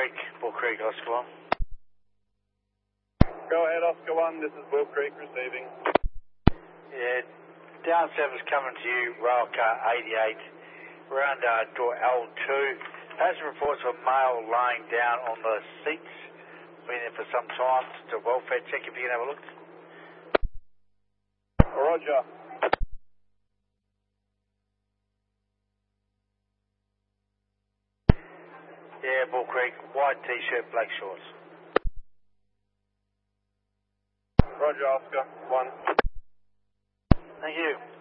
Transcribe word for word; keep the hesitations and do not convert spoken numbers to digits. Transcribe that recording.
Creek, Bull Creek, Oscar one. Go ahead, Oscar one, this is Bull Creek receiving. Yeah, down service coming to you, rail car eighty-eight, around uh, door L two. Passenger reports of a male lying down on the seats, been there for some time. It's a welfare check if you can have a look. Roger. Yeah, Bull Creek, white t-shirt, black shorts. Roger, Oscar one. Thank you.